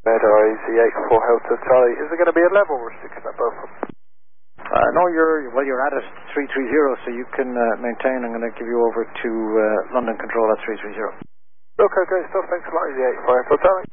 Meadow Easy 84 Hotel Charlie. Is it going to be a level restriction at both of them? No, you're at it 330, so you can maintain. I'm going to give you over to London Control at 330. Okay, great stuff. Thanks a lot, Easy 84 Hotel Charlie.